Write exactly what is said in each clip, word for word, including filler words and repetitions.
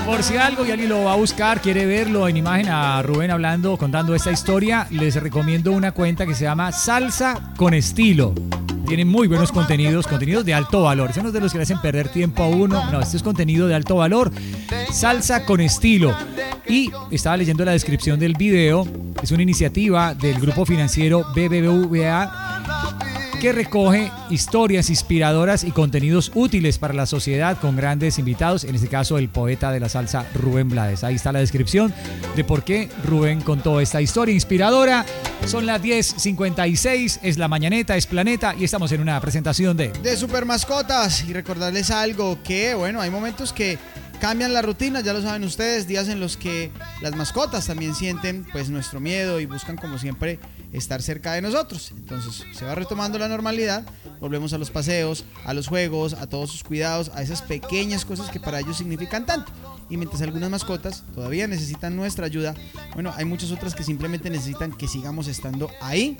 Por si algo y alguien lo va a buscar, quiere verlo en imagen a Rubén hablando, contando esta historia, les recomiendo una cuenta que se llama Salsa con Estilo. Tienen muy buenos contenidos, contenidos de alto valor. Son los de los que le hacen perder tiempo a uno. No, este es contenido de alto valor. Salsa con Estilo. Y estaba leyendo la descripción del video. Es una iniciativa del grupo financiero B B V A que recoge historias inspiradoras y contenidos útiles para la sociedad con grandes invitados, en este caso el poeta de la salsa Rubén Blades. Ahí está la descripción de por qué Rubén contó esta historia inspiradora. Son las diez cincuenta y seis, es La Mañaneta, es Planeta y estamos en una presentación de... De Super Mascotas. Y recordarles algo que, bueno, hay momentos que cambian la rutina, ya lo saben ustedes, días en los que las mascotas también sienten pues nuestro miedo y buscan como siempre estar cerca de nosotros. Entonces se va retomando la normalidad, volvemos a los paseos, a los juegos, a todos sus cuidados, a esas pequeñas cosas que para ellos significan tanto. Y mientras algunas mascotas todavía necesitan nuestra ayuda, bueno, hay muchas otras que simplemente necesitan que sigamos estando ahí,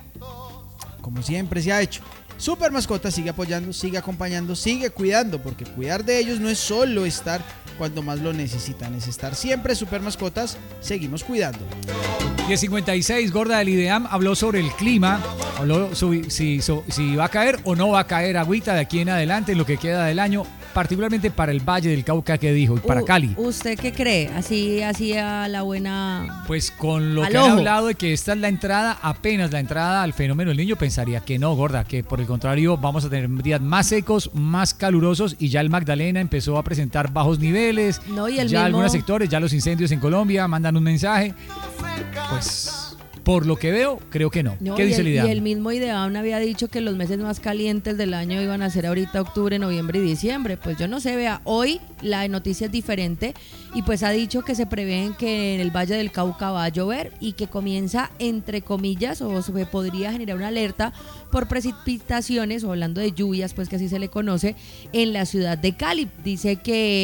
como siempre se ha hecho. Super Mascotas sigue apoyando, sigue acompañando, sigue cuidando, porque cuidar de ellos no es solo estar cuando más lo necesitan, es estar siempre. Super Mascotas, seguimos cuidando. diez cincuenta y seis, Gorda del IDEAM habló sobre el clima, habló sobre si, si, si va a caer o no va a caer agüita de aquí en adelante en lo que queda del año, particularmente para el Valle del Cauca, que dijo, y para U, Cali. ¿Usted qué cree? Así, así a la buena... Pues con lo al que ojo. han hablado de que esta es la entrada, apenas la entrada al fenómeno del Niño, pensaría que no, Gorda, que por el contrario vamos a tener días más secos, más calurosos, y ya el Magdalena empezó a presentar bajos niveles, no, y el ya mismo... algunos sectores, ya los incendios en Colombia mandan un mensaje, pues... Por lo que veo, creo que no. No, ¿Qué dice el, el IDEAM? Y el mismo IDEAM había dicho que los meses más calientes del año iban a ser ahorita octubre, noviembre y diciembre. Pues yo no sé, vea, hoy la noticia es diferente y pues ha dicho que se prevén que en el Valle del Cauca va a llover y que comienza, entre comillas, o se podría generar una alerta por precipitaciones, o hablando de lluvias, pues que así se le conoce, en la ciudad de Cali. Dice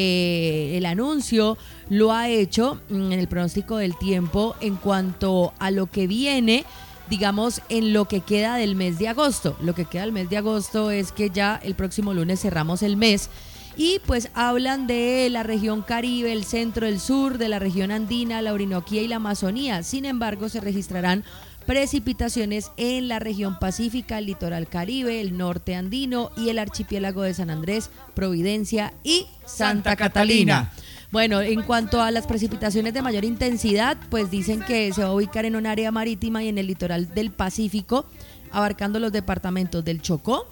que el anuncio lo ha hecho en el pronóstico del tiempo en cuanto a lo que viene, digamos, en lo que queda del mes de agosto. Lo que queda del mes de agosto es que ya el próximo lunes cerramos el mes. Y pues hablan de la región Caribe, el centro, el sur, de la región andina, la Orinoquía y la Amazonía. Sin embargo, se registrarán precipitaciones en la región pacífica, el litoral Caribe, el norte andino y el archipiélago de San Andrés, Providencia y Santa, Santa Catalina. Catalina. Bueno, en cuanto a las precipitaciones de mayor intensidad, pues dicen que se va a ubicar en un área marítima y en el litoral del Pacífico, abarcando los departamentos del Chocó,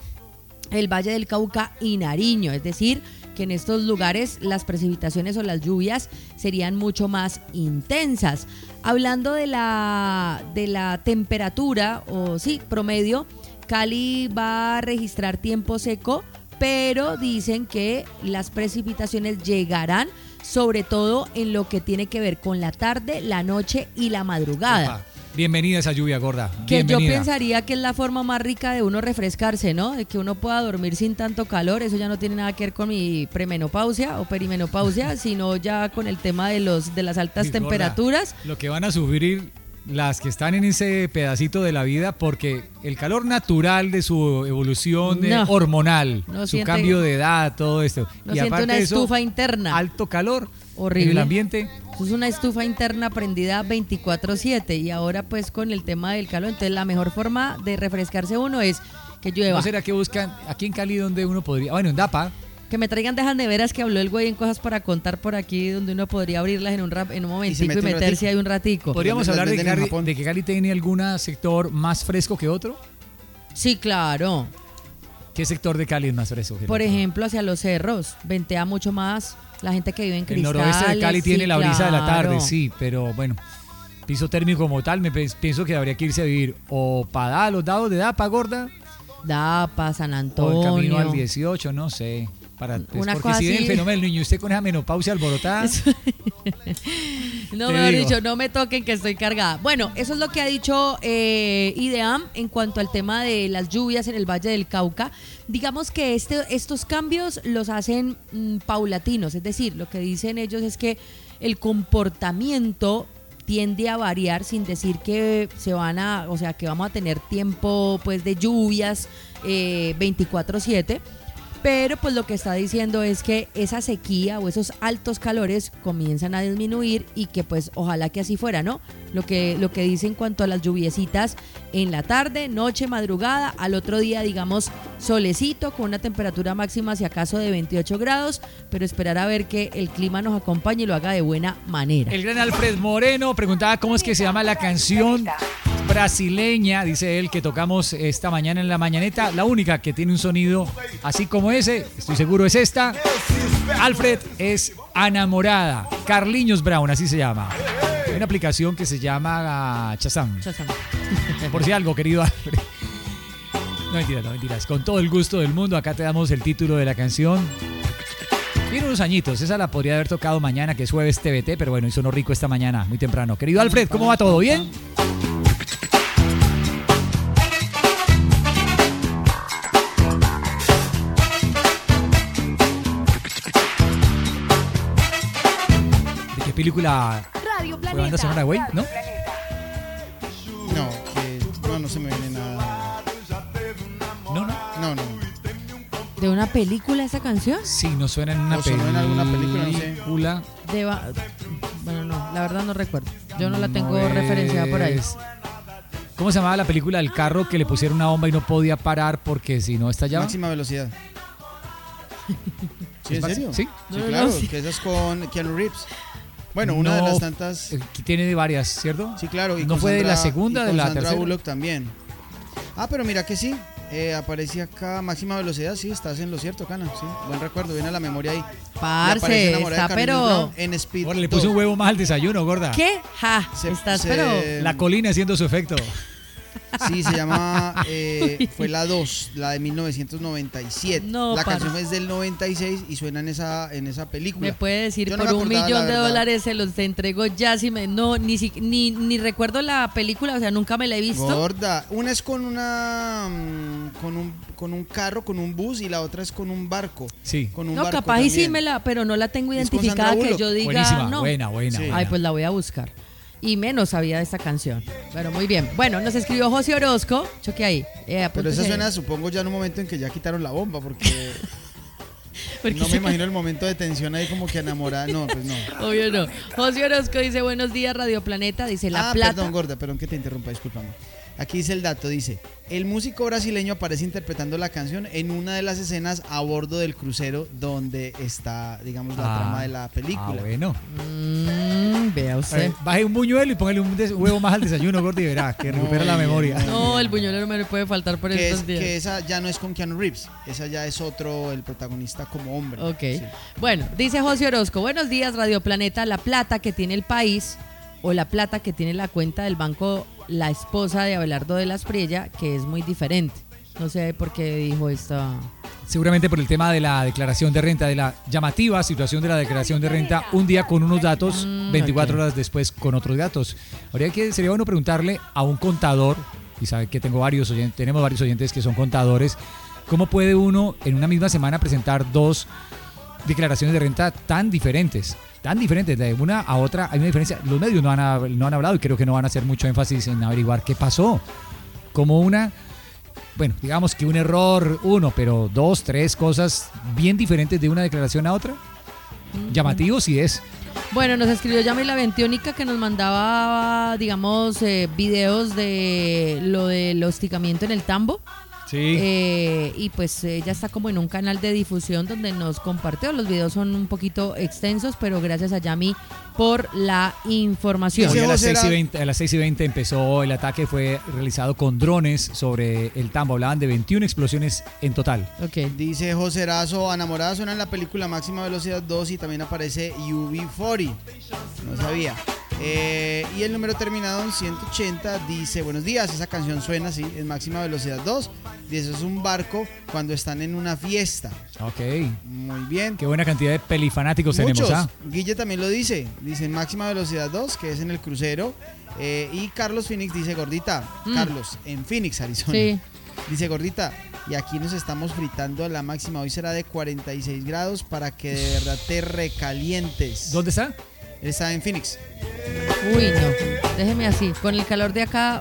el Valle del Cauca y Nariño. Es decir, que en estos lugares las precipitaciones o las lluvias serían mucho más intensas. Hablando de la, de la temperatura, o sí, promedio, Cali va a registrar tiempo seco, pero dicen que las precipitaciones llegarán sobre todo en lo que tiene que ver con la tarde, la noche y la madrugada. Opa. Bienvenida a esa lluvia, Gorda. Que Bienvenida. yo pensaría que es la forma más rica de uno refrescarse, ¿no? De que uno pueda dormir sin tanto calor. Eso ya no tiene nada que ver con mi premenopausia o perimenopausia, sino ya con el tema de los de las altas Sí, temperaturas. Gorda, lo que van a sufrir las que están en ese pedacito de la vida, porque el calor natural de su evolución no, hormonal, no su siente, cambio de edad, todo esto. No y siente aparte una de estufa eso, interna. Alto calor. Horrible. En el ambiente. Eso es una estufa interna prendida veinticuatro siete y ahora pues con el tema del calor, entonces la mejor forma de refrescarse uno es que llueva. ¿No será que buscan aquí en Cali donde uno podría, bueno, en Dapa? Que me traigan de esas neveras que habló el güey en cosas para contar por aquí, donde uno podría abrirlas en un rap, en un momentico y, mete y meterse ahí un ratico. ¿Podríamos hablar de que, Cali, de que Cali tiene algún sector más fresco que otro? Sí, claro. ¿Qué sector de Cali es más fresco? Por ejemplo, hacia los cerros, ventea mucho más. La gente que vive en Cristales. El noroeste de Cali tiene sí, la brisa claro. de la tarde, sí, pero bueno, piso térmico como tal, me pienso que habría que irse a vivir o para los lados de Dapa, Gorda. Dapa, San Antonio. O el camino al dieciocho, no sé. Para, pues, Una porque cosa si ve así... el fenómeno del niño, usted con esa menopausia alborotada. No, mejor dicho, no me toquen que estoy cargada. Bueno, eso es lo que ha dicho eh, IDEAM en cuanto al tema de las lluvias en el Valle del Cauca. Digamos que este, estos cambios los hacen mmm, paulatinos, es decir, lo que dicen ellos es que el comportamiento tiende a variar, sin decir que se van a, o sea, que vamos a tener tiempo pues de lluvias eh, veinticuatro siete. pero pues lo que está diciendo es que esa sequía o esos altos calores comienzan a disminuir y que pues ojalá que así fuera, ¿no? Lo que, lo que dice en cuanto a las lluviecitas en la tarde, noche, madrugada, al otro día digamos solecito con una temperatura máxima si acaso de veintiocho grados, pero esperar a ver que el clima nos acompañe y lo haga de buena manera. El gran Alfred Moreno preguntaba cómo es que se llama la canción brasileña, dice él, que tocamos esta mañana en la mañaneta, la única que tiene un sonido así como ese, estoy seguro es esta. Alfred es Enamorada, Carliños Brown, así se llama. Hay una aplicación que se llama Shazam. Shazam. Por si algo, querido Alfred. No mentiras, no mentiras. Con todo el gusto del mundo, acá te damos el título de la canción. Tiene unos añitos, esa la podría haber tocado mañana, que es jueves T V T, pero bueno, hizo sonó rico esta mañana, muy temprano. Querido Alfred, ¿cómo va todo? ¿Bien? ¿De qué película fue banda sonora, güey? ¿No? No, que no, no se me viene nada. No, no. No, no. ¿De una película esa canción? Sí, nos suena en una O sonó en alguna película, no sé. película. De ba- bueno, no, la verdad no recuerdo. Yo no la tengo No referenciada por ahí. es- ¿Cómo se llamaba la película del carro que le pusieron una bomba y no podía parar porque si no estallaba? Máxima velocidad. ¿Sí, en ¿Es serio? máxima? Sí. Sí, No, no, claro, no, sí. que esa es con Keanu Reeves. Bueno, una de No, las tantas. eh, Tiene varias, ¿cierto? Sí, claro. Y ¿No con fue de la Sandra- segunda, y de con la Sandra tercera? Bullock también. Ah, pero mira que sí. Eh, aparece acá máxima velocidad, sí, estás en lo cierto, Cana. Sí, buen recuerdo, viene a la memoria ahí. Y aparece Parce, enamorada está de Carliños Brown pero... en Speed. Ahora le puse un huevo más al desayuno, gorda. ¿Qué? Ja, Se- estás se- pero... La colina haciendo su efecto. Sí, se llama. eh, fue la dos, la de mil novecientos noventa y siete. No, la parce. canción es del noventa y seis y suena en esa, en esa película. Me puede decir Yo no por me un acordaba, millón la de verdad. dólares se los entrego ya si me no ni, si- ni ni recuerdo la película, o sea, nunca me la he visto. Gorda. Una es con una. mm, Con un, con un carro, con un bus y la otra es con un barco. Sí. Con un No, barco capaz y sí también. me la, pero no la tengo Es con identificada Sandra que Bullock. yo diga Buenísima, no. buena, buena, Sí. buena. Ay, pues la voy a buscar. Y menos sabía de esta canción. Pero muy bien. Bueno, nos escribió José Orozco. Choque ahí. Eh, Pero apúntese. esa suena, supongo, ya en un momento en que ya quitaron la bomba, porque Porque no me se- imagino el momento de tensión ahí como que enamorada. No, pues no. Obvio no. José Orozco dice, buenos días, Radio Planeta. Dice, La ah, Plata. perdón, gorda, perdón que te interrumpa, discúlpame. Aquí dice el dato, dice, el músico brasileño aparece interpretando la canción en una de las escenas a bordo del crucero donde está, digamos, la Ah, trama de la Ah, película. bueno. Mm, vea A usted. ver, baje un buñuelo y póngale un des- huevo más al desayuno, gorda, y verá que recupera la Muy bien, memoria. muy No, el buñuelo no me le puede faltar por que, es, estos días. que esa ya no es con Keanu Reeves, esa ya es otro, el protagonista como hombre. Ok. Sí. Bueno, dice José Orozco, buenos días, Radio Planeta. La plata que tiene el país o la plata que tiene la cuenta del banco la esposa de Abelardo de las Priella, que es muy diferente. No sé por qué dijo esta... Seguramente por el tema de la declaración de renta, de la llamativa situación de la declaración de renta, un día con unos datos, Mm, veinticuatro ok. horas después con otros datos. Habría que, sería bueno preguntarle a un contador, y sabe que tengo varios oyentes, tenemos varios oyentes que son contadores, ¿cómo puede uno en una misma semana presentar dos declaraciones de renta tan diferentes? Tan diferentes, de una a otra hay una diferencia. Los medios no han, hab- no han hablado y creo que no van a hacer mucho énfasis en averiguar qué pasó. Como una... Bueno, digamos que un error, uno, pero dos, tres cosas bien diferentes de una declaración a otra. Llamativo sí es. Bueno, nos escribió Yamila Venciónica que nos mandaba, digamos, eh, videos de lo del hostigamiento en el tambo. Sí. Eh, y pues ella está como en un canal de difusión donde nos compartió. Los videos son un poquito extensos, pero gracias a Yami por la información. Hoy a las, José seis y era- veinte, a las seis y veinte empezó el ataque, fue realizado con drones sobre el tambo. Hablaban de veintiuna explosiones en total. Ok. Dice José Erazo, enamorada suena en la película Máxima Velocidad dos y también aparece U V cuarenta. No sabía. Eh, y el número terminado en ciento ochenta dice, buenos días, esa canción suena así, en Máxima Velocidad dos. Y eso es un barco cuando están en una fiesta. Ok. Muy bien. Qué buena cantidad de pelifanáticos Muchos. tenemos, ¿ah? Guille también lo dice. Dice en Máxima Velocidad dos, que es en el crucero. Eh, y Carlos Phoenix dice, gordita, Mm. Carlos, en Phoenix, Arizona. Sí. Dice, gordita, y aquí nos estamos fritando a la máxima. Hoy será de cuarenta y seis grados para que de verdad te recalientes. ¿Dónde está? Él está en Phoenix. Uy, no. Déjeme así. Con el calor de acá,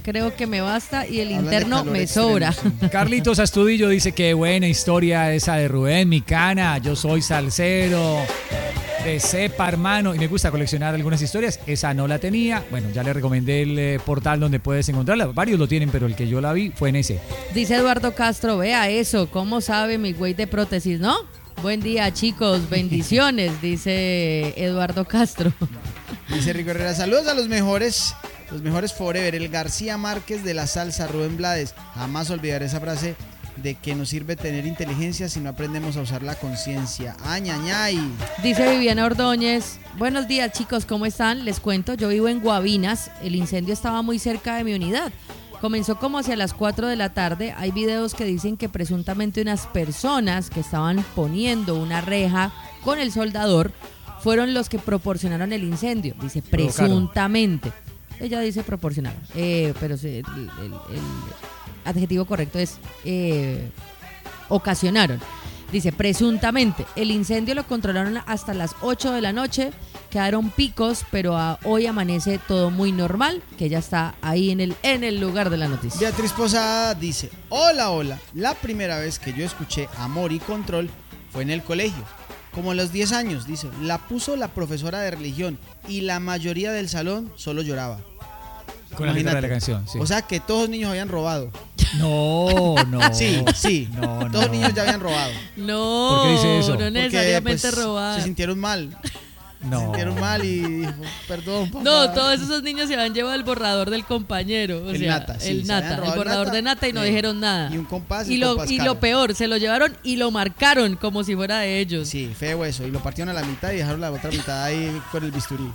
creo que me basta y el Hablan de interno calor me extremo, sobra. sí. Carlitos Astudillo dice que buena historia esa de Rubén, mi cana, yo soy salsero, de cepa, hermano, y me gusta coleccionar algunas historias, esa no la tenía, bueno, ya le recomendé el eh, portal donde puedes encontrarla, varios lo tienen, pero el que yo la vi fue en ese. Dice Eduardo Castro, vea eso, ¿cómo sabe mi güey de prótesis, no? Buen día, chicos, bendiciones, dice Eduardo Castro. Dice Rico Herrera, saludos a los mejores, los mejores forever, el García Márquez de la salsa, Rubén Blades. Jamás olvidaré esa frase de que nos sirve tener inteligencia si no aprendemos a usar la conciencia. Añañay. Dice Viviana Ordóñez, buenos días chicos, ¿cómo están? Les cuento, yo vivo en Guavinas, el incendio estaba muy cerca de mi unidad. Comenzó como hacia las cuatro de la tarde. Hay videos que dicen que presuntamente unas personas que estaban poniendo una reja con el soldador fueron los que proporcionaron el incendio. Dice Provocaron. presuntamente. Ella dice proporcionaron. Eh, pero se- el, el- el adjetivo correcto es eh, ocasionaron. Dice presuntamente. El incendio lo controlaron hasta las ocho de la noche. Quedaron picos, pero a- hoy amanece todo muy normal, que ya está ahí en el, en el lugar de la noticia. Beatriz Posada dice, hola, hola, la primera vez que yo escuché Amor y Control fue en el colegio, como a los diez años, dice, la puso la profesora de religión y la mayoría del salón solo lloraba. Con la letra de la Imagínate. canción, sí. O sea que todos los niños habían robado. No, no. Sí, sí, No, todos no. los niños ya habían robado. No, ¿Por qué dice eso? no Porque, necesariamente pues, robar. se sintieron mal, se No. sintieron mal y dijo, perdón, papá. No, todos esos niños se habían llevado el borrador del compañero. O El sea, nata, sí, el se habían nata, el robado el borrador nata. de nata y no Sí. dijeron nada. Y un compás y y un lo, compás y caro. lo peor, se lo llevaron y lo marcaron como si fuera de ellos. Sí, feo eso. Y lo partieron a la mitad y dejaron la otra mitad ahí con el bisturí.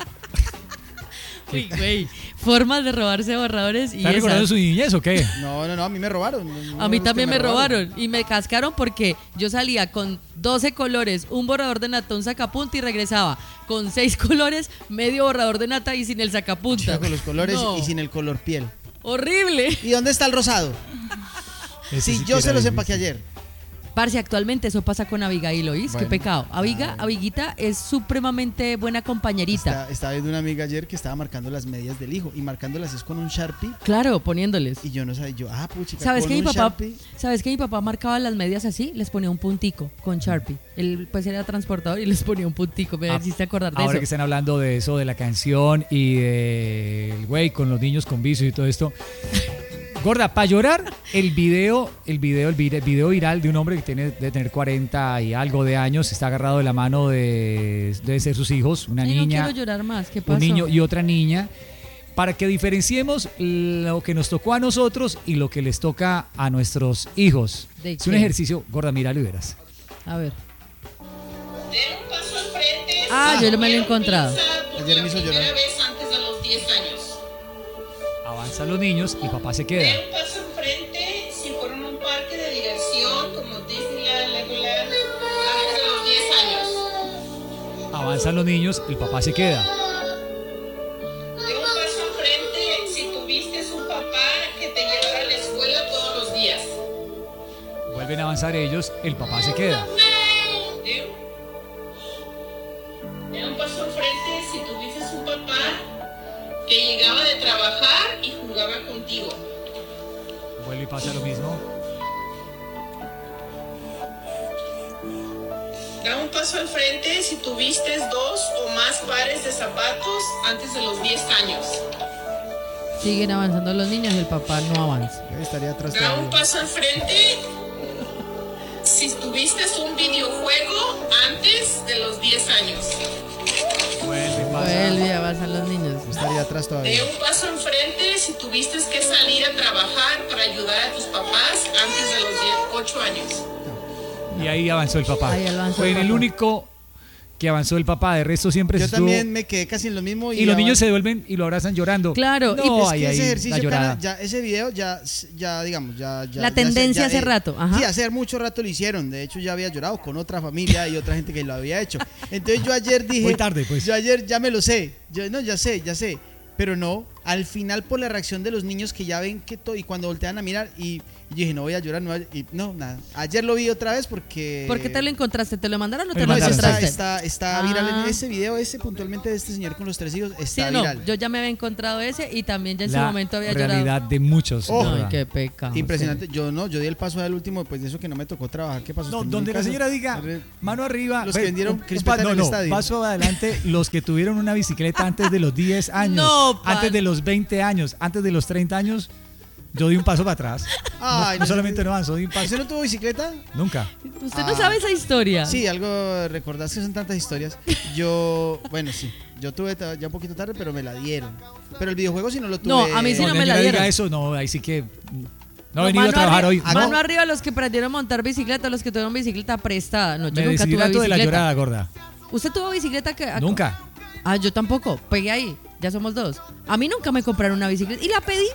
Uy, güey, formas de robarse borradores y ¿Está recordando esas. su niñez o qué? No, no, no, a mí me robaron. No, no A mí es que también me robaron y me cascaron porque yo salía con doce colores, un borrador de nata, un sacapunta y regresaba con seis colores, medio borrador de nata y sin el sacapunta. Chica, con los colores No, y sin el color piel. horrible. ¿Y dónde está el rosado? Ese Sí, sí yo que se era los difícil. empaqué ayer. Parce, actualmente eso pasa con Abigail, ¿oís? Qué Bueno, pecado. Abiga, claro. Abiguita es supremamente buena compañerita. Está- Estaba viendo una amiga ayer que estaba marcando las medias del hijo y marcándolas es con un Sharpie. Claro, poniéndoles. Y yo no sabía, yo, ah, puchica, ¿Sabes con que mi un papá, Sharpie. sabes que mi papá marcaba las medias así? Les ponía un puntico con Sharpie. Él pues era transportador y les ponía un puntico. Me Ah, hiciste acordar de Ahora eso. que están hablando de eso, de la canción y del güey con los niños con vicio y todo esto. Gorda, para llorar, el video, el video, el vide- video viral de un hombre que tiene de tener cuarenta y algo de años, está agarrado de la mano de, debe ser sus hijos, una Ay, niña, no quiero llorar más. ¿Qué pasó? un niño y otra niña, para que diferenciemos lo que nos tocó a nosotros y lo que les toca a nuestros hijos. ¿De Es un qué? ejercicio, Gorda, míralo y verás. A ver. Den un paso al frente. Ah, si yo me lo he tuvieron encontrado. pizza por Ayer la me hizo primera llorar. vez antes de los diez años. Avanzan los niños y papá se Den queda. un paso al frente si fueron a un parque de diversión como Disneyland, Legoland antes de los diez años. Avanzan los niños, el papá se queda. Den un paso al frente si tuviste un papá que te llevara a la escuela todos los días. Vuelven a avanzar ellos, el papá se queda. Den Den un paso al frente si tuviste un papá que llegaba de trabajar y jugaba contigo. Vuelve y pasa lo mismo. Da un paso al frente si tuviste dos o más pares de zapatos antes de los diez años. Siguen avanzando los niños y el papá no avanza. Yo estaría atrás Da un todavía. paso al frente si tuviste un videojuego antes de los diez años. Vuelve, pasa. Vuelve, avanzan los niños. Yo estaría atrás todavía. Da un paso al frente si tuviste que salir a trabajar para ayudar a tus papás antes de los ocho años. Y ahí avanzó el papá. Ahí avanzó Fue el el papá. único que avanzó el papá. De resto siempre Yo estuvo. también me quedé casi en lo mismo. Y, Y los niños avan- se devuelven y lo abrazan llorando. Claro, no, y Es ahí, que ahí, ese la ejercicio, llorada. Cana, ya, ese video ya, ya digamos, ya... ya La ya tendencia ya, hace eh, rato, ajá. Sí, hace mucho rato lo hicieron. De hecho, ya había llorado con otra familia y otra gente que lo había hecho. Entonces yo ayer dije... Muy tarde, pues. Yo ayer ya me lo sé. Yo, no, ya sé, ya sé. Pero no, al final por la reacción de los niños que ya ven que todo, y cuando voltean a mirar, y, y yo dije, no voy a llorar, no voy a, y no, nada. Ayer lo vi otra vez porque... ¿Por qué te lo encontraste? ¿Te lo mandaron o te Me lo No, ese mandaron, está, encontraste? está, está viral Ah. en ese video, ese puntualmente de este señor con los tres hijos, Sí, está no, viral. yo ya me había encontrado ese y también ya en su La momento había realidad llorado. de muchos. Oh. ¿verdad? Ay, qué pecado. Impresionante. Yo no, yo di el paso al último, pues de eso que no me tocó trabajar. ¿Qué pasó? No, ¿Usted en donde mi la caso? señora diga, Arre- mano arriba. Los que ve, vendieron un- un crispeta pa- en no, el no, estadio. paso adelante, los que tuvieron una bicicleta antes de los diez años, No, pa- antes de los veinte años, antes de los treinta años, yo di un paso para atrás. Ay, no, no no solamente sé. no avanzó, di un paso. ¿Usted no tuvo bicicleta? Nunca. ¿Usted Ah. no sabe esa historia? Sí, algo recordás que son tantas historias. Yo, bueno, sí. Yo tuve ta- ya un poquito tarde, pero me la dieron. Pero el videojuego sí no lo tuve. No, a mí sí no Cuando me la señora dieron. diga eso, no, ahí sí que no he No, venido a mano trabajar arriba, hoy. Mano No, arriba los que aprendieron a montar bicicleta, los que tuvieron bicicleta prestada. No, yo me nunca tuve deshidrato de la bicicleta. llorada, gorda. ¿Usted tuvo bicicleta que Nunca. Ah, yo tampoco. Pegué ahí. Ya somos dos. A mí nunca me compraron una bicicleta. Y la pedí.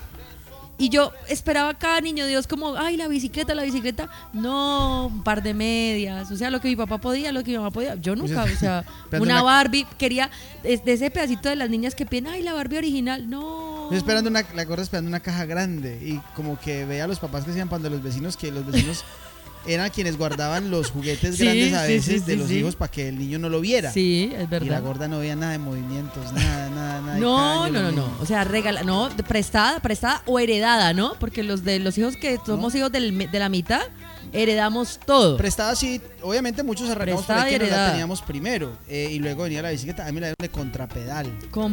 Y yo esperaba a cada niño Dios como, ay, la bicicleta, la bicicleta. No, un par de medias. O sea, lo que mi papá podía, lo que mi mamá podía. Yo nunca, o sea, Esperando una una- Barbie. Quería, de, de ese pedacito de las niñas que piden, ay, la Barbie original. No. Yo esperando una, la gorda esperando una caja grande. Y como que veía a los papás que hacían cuando los vecinos, que los vecinos eran quienes guardaban los juguetes Sí, grandes a sí, veces sí, de sí, los sí. hijos para que el niño no lo viera. Sí, es Y la verdad. gorda no veía nada de movimientos, nada, nada, nada. y cada No, año no, lo no, no. mismo. O sea, regala, no, de- prestada, prestada o heredada, ¿no? Porque los de los hijos que somos hijos del me- de la mitad, heredamos todo. Prestada sí, obviamente muchos arrancamos por Prestada ahí y que no la heredada. teníamos primero. eh, y luego venía la bicicleta, a mí me la dieron de contrapedal. Com-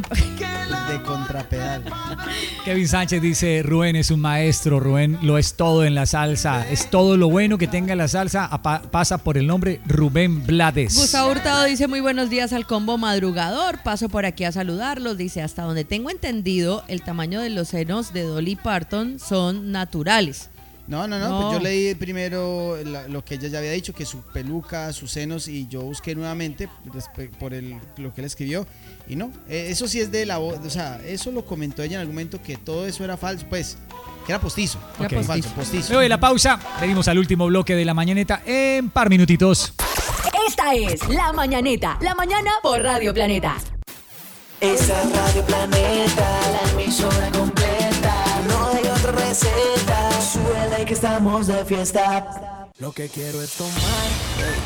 De contrapedal. Kevin Sánchez dice, Rubén es un maestro, Rubén lo es todo en la salsa, es todo lo bueno que tenga la salsa, apa- pasa por el nombre Rubén Blades. Gustavo Hurtado dice muy buenos días al combo madrugador, paso por aquí a saludarlos, dice hasta donde tengo entendido el tamaño de los senos de Dolly Parton son naturales. No, no, no, No. pues yo leí primero la- lo que ella ya había dicho, que su peluca, sus senos, y yo busqué nuevamente respe- por el, lo que él escribió, y no, eh, eso sí es de la voz, o sea, eso lo comentó ella en algún momento, que todo eso era falso, pues, que era postizo. Era Ok. postizo. Falso, postizo. Luego de la pausa, venimos al último bloque de la mañaneta en par minutitos. Esta es La Mañaneta, la mañana por Radio Planeta. Esa es Radio Planeta, la emisora completa. No hay otra receta. Suele que estamos de fiesta. Lo que quiero es tomar,